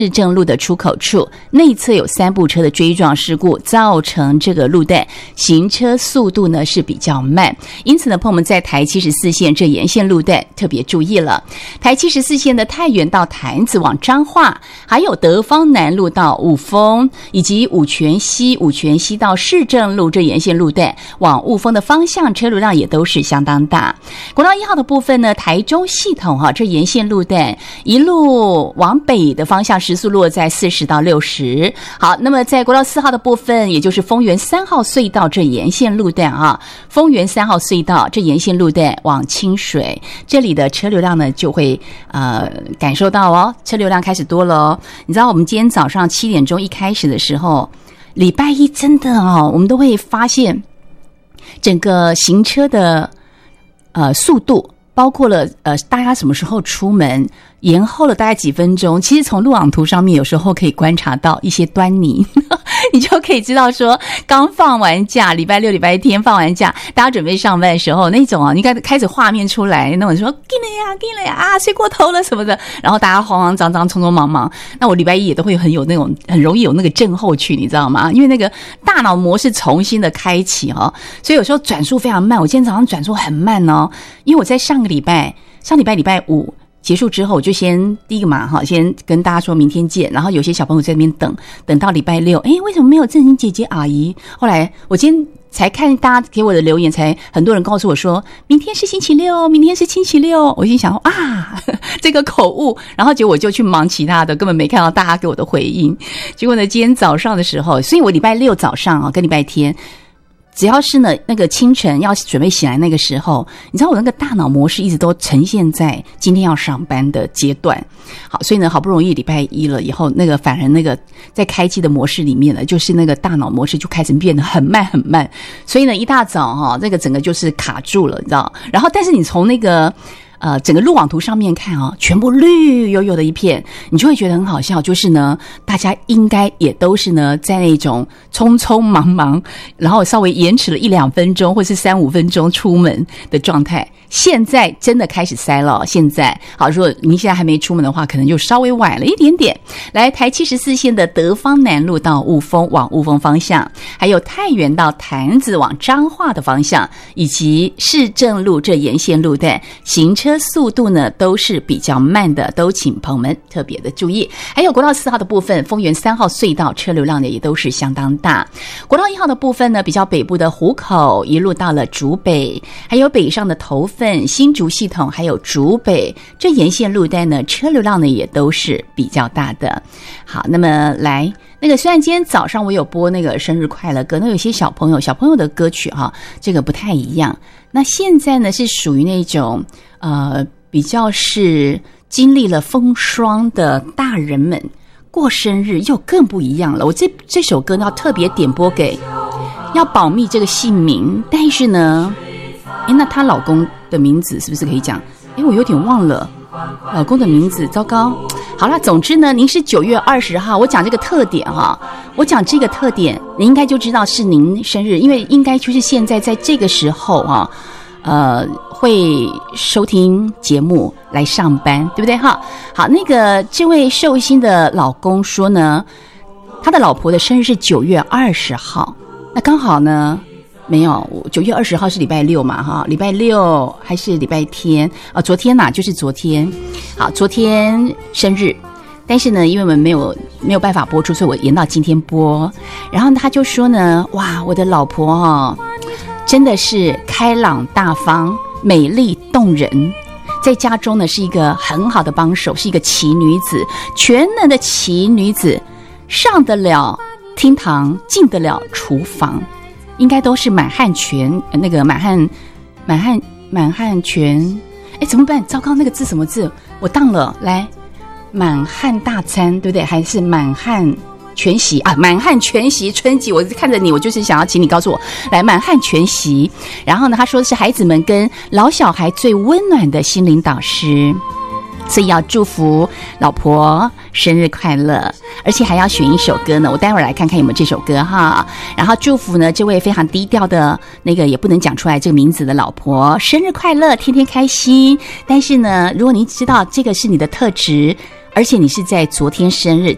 市政路的出口处内侧有3部车的追撞事故，造成这个路段行车速度呢是比较慢，因此呢，朋友们在台74线这沿线路段特别注意了。台74线的太原到潭子往彰化，还有德芳南路到雾峰，以及五权西到市政路这沿线路段往雾峰的方向车流量也都是相当大。国道1号的部分呢，台中系统这沿线路段一路往北的方向时速落在40到60。好，那么在国道4号的部分，也就是丰原3号隧道这沿线路段丰原3号隧道这沿线路段往清水，这里的车流量呢就会感受到车流量开始多了你知道我们今天早上7点钟一开始的时候，礼拜一真的我们都会发现整个行车的速度，包括了大家什么时候出门延后了大概几分钟，其实从路网图上面有时候可以观察到一些端倪你就可以知道说刚放完假，礼拜六礼拜天放完假，大家准备上班的时候那种你开始画面出来那种说进了呀睡过头了什么的，然后大家慌慌张张匆匆忙忙。那我礼拜一也都会很容易有那个症候群，你知道吗？因为那个大脑模式重新的开启所以有时候转速非常慢。我今天早上转速很慢因为我在上礼拜礼拜五结束之后，我就先第一个嘛先跟大家说明天见，然后有些小朋友在那边等到礼拜六，为什么没有正经姐姐阿姨？后来我今天才看大家给我的留言，才很多人告诉我说明天是星期六，明天是星期六。我心想这个口误，然后结果我就去忙其他的，根本没看到大家给我的回应。结果呢，今天早上的时候，所以我礼拜六早上跟礼拜天只要是呢那个清晨要准备醒来那个时候，你知道我那个大脑模式一直都呈现在今天要上班的阶段。好，所以呢好不容易礼拜一了以后，那个反而那个在开机的模式里面呢，就是那个大脑模式就开始变得很慢很慢，所以呢一大早这个整个就是卡住了，你知道。然后但是你从那个整个路网图上面看全部绿油油的一片，你就会觉得很好笑，就是呢大家应该也都是呢在那种匆匆忙忙，然后稍微延迟了1-2分钟或是3-5分钟出门的状态。现在真的开始塞了，现在好，如果您现在还没出门的话，可能就稍微晚了一点点。来，台74线的德芳南路到雾峰往雾峰方向，还有太原到潭子往彰化的方向，以及市政路这沿线路段行车速度呢都是比较慢的，都请朋友们特别的注意。还有国道4号的部分，丰原3号隧道车流量呢也都是相当大。国道1号的部分呢，比较北部的湖口一路到了竹北，还有北上的头份、新竹系统，还有竹北这沿线路段呢，车流量呢也都是比较大的。好，那么来那个虽然今天早上我有播那个生日快乐歌，那有些小朋友的歌曲这个不太一样。那现在呢是属于那种比较是经历了风霜的大人们过生日又更不一样了。我这首歌呢要特别点播给要保密这个姓名，但是呢那她老公的名字是不是可以讲？我有点忘了老公的名字，糟糕。好了，总之呢您是9月20号，我讲这个特点我讲这个特点你应该就知道是您生日，因为应该就是现在在这个时候会收听节目来上班，对不对好，那个这位寿星的老公说呢，他的老婆的生日是9月20号，那刚好呢没有，9月20号是礼拜六嘛礼拜六还是礼拜天昨天就是昨天。好，昨天生日，但是呢因为我们没有办法播出，所以我延到今天播。然后他就说呢，哇，我的老婆真的是开朗大方，美丽动人，在家中呢是一个很好的帮手，是一个奇女子，全能的奇女子，上得了厅堂，进得了厨房，应该都是满汉全那个满汉全怎么办？糟糕，那个字什么字我当了。来，满汉大餐对不对？还是满汉全席满汉全席春季，我看着你，我就是想要请你告诉我，来，满汉全席。然后呢他说的是孩子们跟老小孩最温暖的心灵导师，所以要祝福老婆生日快乐，而且还要选一首歌呢，我待会儿来看看有没有这首歌然后祝福呢这位非常低调的那个也不能讲出来这个名字的老婆生日快乐，天天开心。但是呢如果你知道这个是你的特质，而且你是在昨天生日，